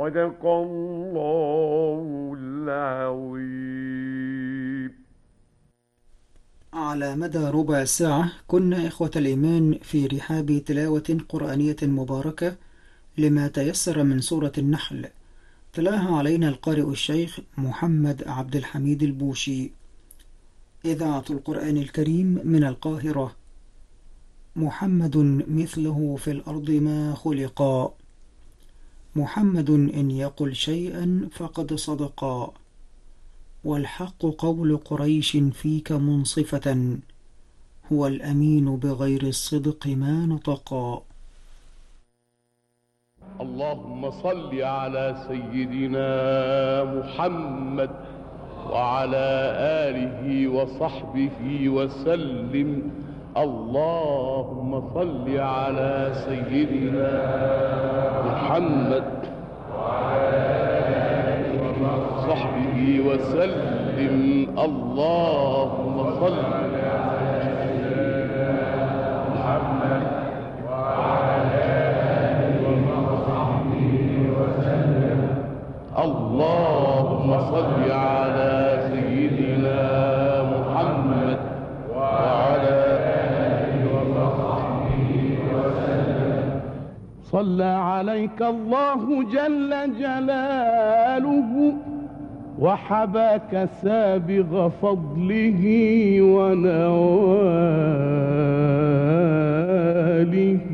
صدق الله العظيم. على مدى ربع ساعة كنا إخوة الإيمان في رحاب تلاوة قرآنية مباركة لما تيسر من سورة النحل، تلاها علينا القارئ الشيخ محمد عبد الحميد البوشي. إذاعة القرآن الكريم من القاهرة. محمد مثله في الأرض ما خلقا، محمد إن يقل شيئا فقد صدقا، والحق قول قريش فيك منصفة، هو الأمين بغير الصدق ما نطقا. اللهم صل على سيدنا محمد وعلى آله وصحبه وسلم. اللهم صل على سيدنا محمد وصحبه وسلم. اللهم صل اللهم صل على سيدنا محمد وعلى آله وصحبه وسلم. صلى عليك الله جل جلاله وحباك سابغ فضله ونواله.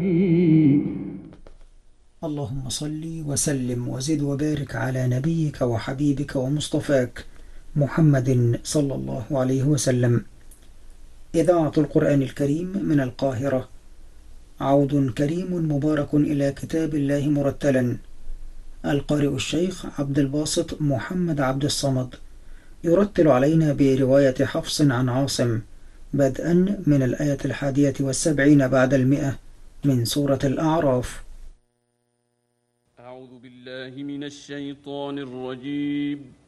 اللهم صل وسلم وزد وبارك على نبيك وحبيبك ومصطفاك محمد صلى الله عليه وسلم. إذاعة القرآن الكريم من القاهرة. عود كريم مبارك إلى كتاب الله مرتلا. القارئ الشيخ عبد الباسط محمد عبد الصمد يرتل علينا برواية حفص عن عاصم بدءا من الآية 71 بعد 100 من سورة الأعراف. أعوذ بالله من الشيطان الرجيم.